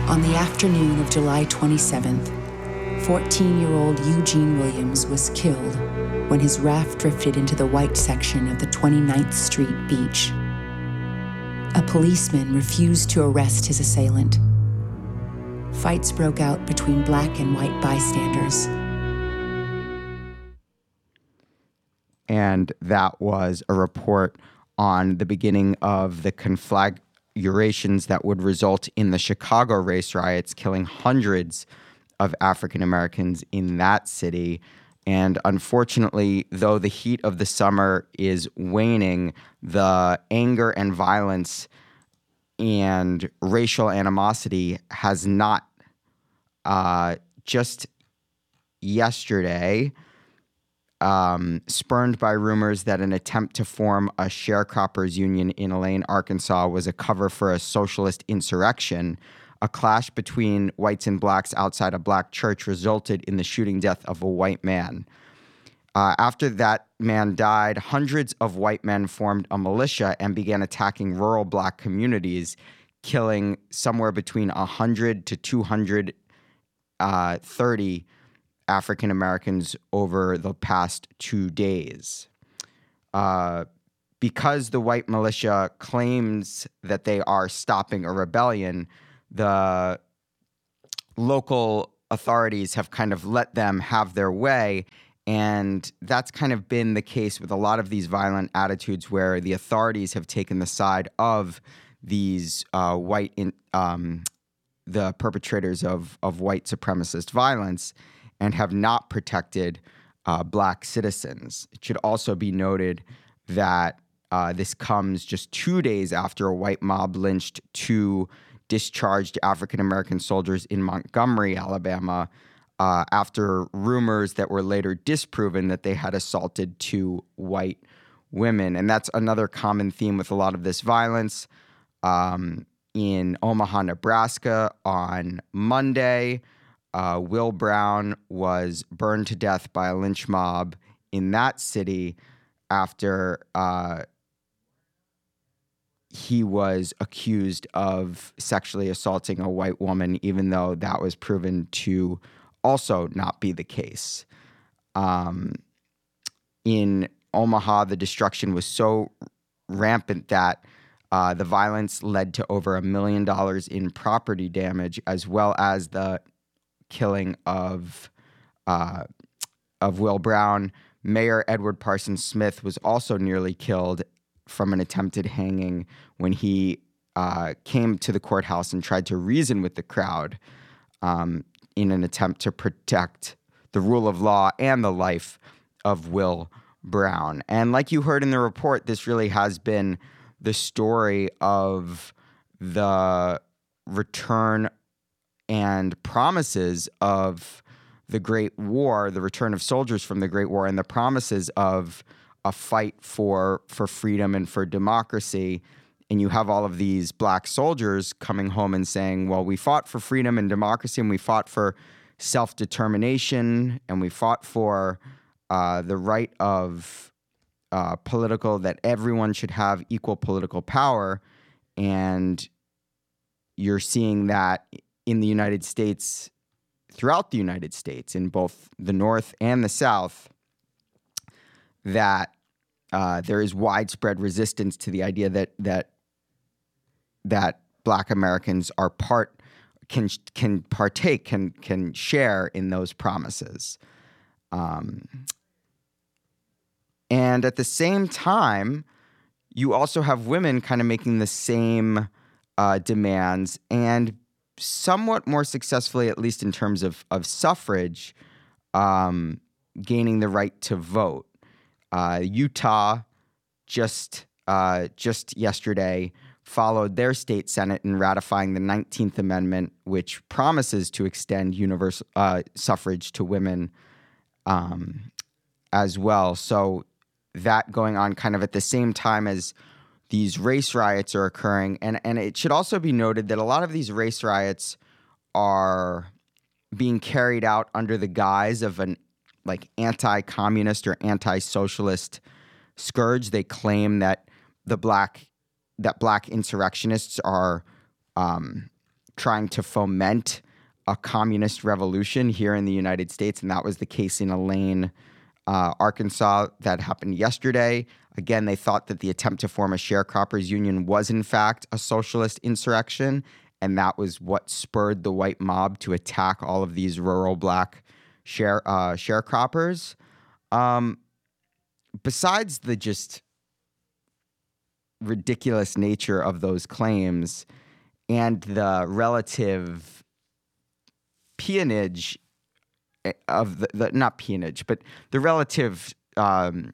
On the afternoon of July 27th, 14-year-old Eugene Williams was killed when his raft drifted into the white section of the 29th Street beach. A policeman refused to arrest his assailant. Fights broke out between black and white bystanders. And that was a report on the beginning of the conflagrations that would result in the Chicago race riots, killing hundreds of African Americans in that city. And unfortunately, though the heat of the summer is waning, the anger and violence and racial animosity has not. Just yesterday, spurned by rumors that an attempt to form a sharecroppers union in Elaine, Arkansas was a cover for a socialist insurrection, a clash between whites and blacks outside a black church resulted in the shooting death of a white man. After that man died, hundreds of white men formed a militia and began attacking rural black communities, killing somewhere between 100 to 230 African Americans over the past 2 days. Because the white militia claims that they are stopping a rebellion, the local authorities have kind of let them have their way. And that's kind of been the case with a lot of these violent attitudes where the authorities have taken the side of these the perpetrators of white supremacist violence and have not protected black citizens. It should also be noted that this comes just 2 days after a white mob lynched 2 discharged African-American soldiers in Montgomery, Alabama, after rumors that were later disproven that they had assaulted 2 white women. And that's another common theme with a lot of this violence. In Omaha, Nebraska, on Monday, Will Brown was burned to death by a lynch mob in that city after he was accused of sexually assaulting a white woman, even though that was proven to also not be the case. In Omaha, the destruction was so rampant that the violence led to over $1 million in property damage, as well as the killing of Will Brown. Mayor Edward Parsons Smith was also nearly killed from an attempted hanging when he came to the courthouse and tried to reason with the crowd in an attempt to protect the rule of law and the life of Will Brown. And like you heard in the report, this really has been the story of the return and promises of the Great War, the return of soldiers from the Great War, and the promises of a fight for freedom and for democracy. And you have all of these black soldiers coming home and saying, well, we fought for freedom and democracy, and we fought for self-determination, and we fought for the right of that everyone should have equal political power. And you're seeing that in the United States, throughout the United States, in both the North and the South, that there is widespread resistance to the idea that Black Americans are can share in those promises. And at the same time, you also have women kind of making the same demands, and somewhat more successfully, at least in terms of suffrage, gaining the right to vote. Utah just yesterday followed their state senate in ratifying the 19th Amendment, which promises to extend universal suffrage to women as well. So that going on kind of at the same time as these race riots are occurring. And it should also be noted that a lot of these race riots are being carried out under the guise of an anti-communist or anti-socialist scourge. They claim that black insurrectionists are trying to foment a communist revolution here in the United States, and that was the case in Elaine, Arkansas. That happened yesterday. Again, they thought that the attempt to form a sharecroppers union was in fact a socialist insurrection, and that was what spurred the white mob to attack all of these rural black sharecroppers. Besides the just ridiculous nature of those claims and the relative peonage of the not peonage, but the relative the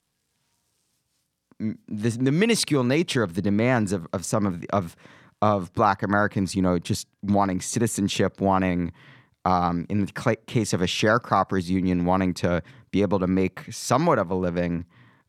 minuscule nature of the demands of some of Black Americans, just wanting citizenship, wanting in the case of a sharecroppers union, wanting to be able to make somewhat of a living.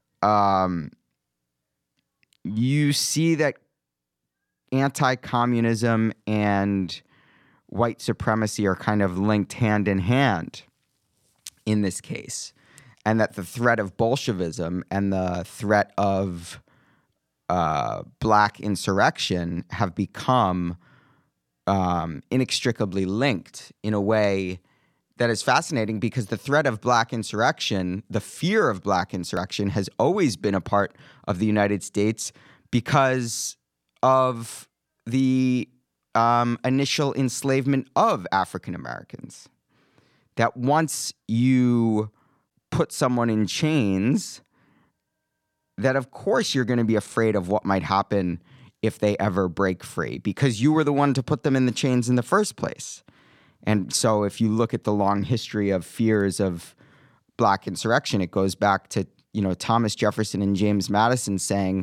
You see that anti-communism and white supremacy are kind of linked hand in hand in this case, and that the threat of Bolshevism and the threat of black insurrection have become inextricably linked in a way that is fascinating, because the threat of black insurrection, the fear of black insurrection, has always been a part of the United States because of the initial enslavement of African Americans. That once you put someone in chains, that of course you're going to be afraid of what might happen if they ever break free, because you were the one to put them in the chains in the first place. And so if you look at the long history of fears of black insurrection, it goes back to, Thomas Jefferson and James Madison saying,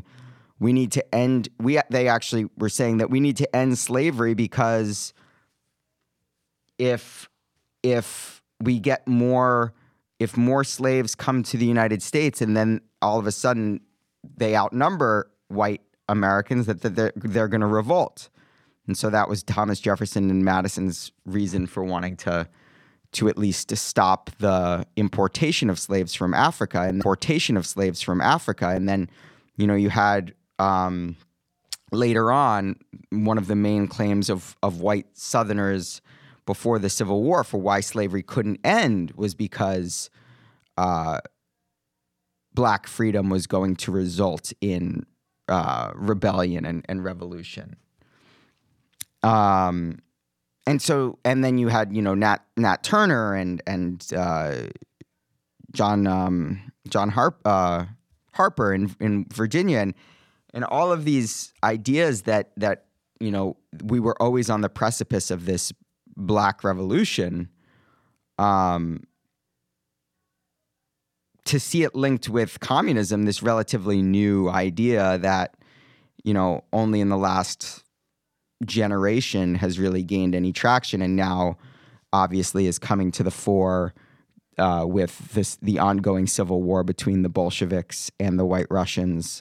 they actually were saying that we need to end slavery, because if more slaves come to the United States and then all of a sudden they outnumber white Americans, that they're going to revolt. And so that was Thomas Jefferson and Madison's reason for wanting to at least to stop the importation of slaves from Africa and then, you had later on, one of the main claims of white Southerners before the Civil War for why slavery couldn't end was because black freedom was going to result in rebellion and revolution. And then you had, Nat Turner and John Harper in Virginia, and all of these ideas that we were always on the precipice of this black revolution. To see it linked with communism, this relatively new idea that, only in the last generation has really gained any traction, and now obviously is coming to the fore with the ongoing civil war between the Bolsheviks and the White Russians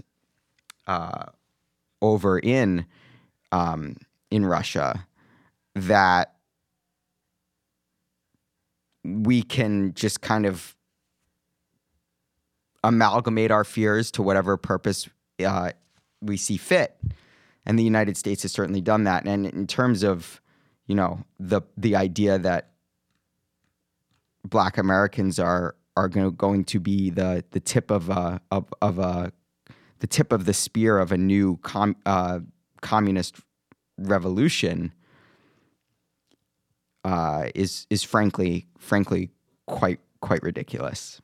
over in Russia, that we can just kind of amalgamate our fears to whatever purpose we see fit. And the United States has certainly done that. And in terms of, the idea that Black Americans are going to be the tip of the spear of a new communist revolution is frankly quite ridiculous.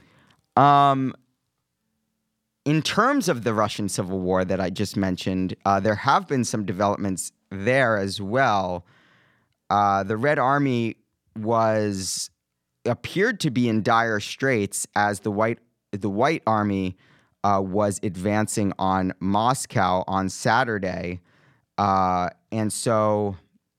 In terms of the Russian Civil War that I just mentioned, there have been some developments there as well. The Red Army appeared to be in dire straits as the White Army was advancing on Moscow on Saturday, and so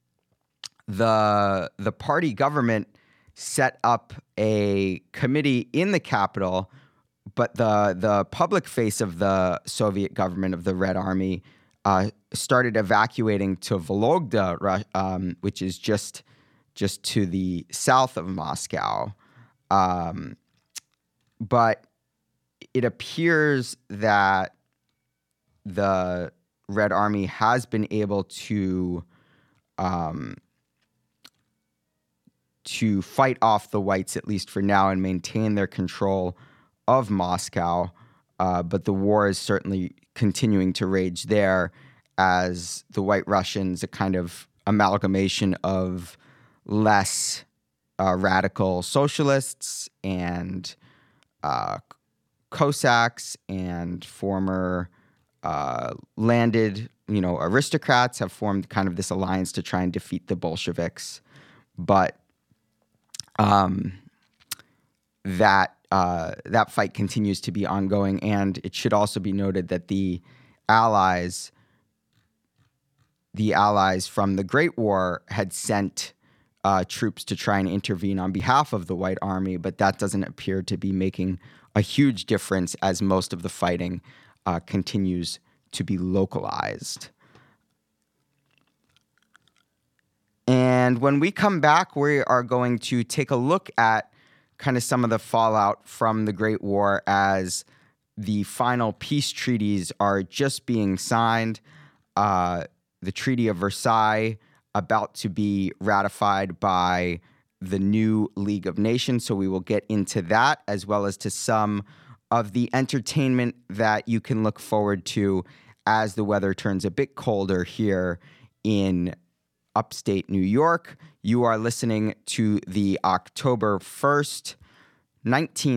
the party government set up a committee in the capital. But the public face of the Soviet government, of the Red Army, started evacuating to Vologda, which is just to the south of Moscow. But it appears that the Red Army has been able to fight off the whites, at least for now, and maintain their control of Moscow. But the war is certainly continuing to rage there as the White Russians, a kind of amalgamation of less radical socialists and Cossacks and former landed, aristocrats, have formed kind of this alliance to try and defeat the Bolsheviks. But that fight continues to be ongoing, and it should also be noted that the allies from the Great War had sent troops to try and intervene on behalf of the White Army, but that doesn't appear to be making a huge difference as most of the fighting continues to be localized. And when we come back, we are going to take a look at kind of some of the fallout from the Great War as the final peace treaties are just being signed. The Treaty of Versailles about to be ratified by the new League of Nations. So we will get into that, as well as to some of the entertainment that you can look forward to as the weather turns a bit colder here in upstate New York. You are listening to the October 1st,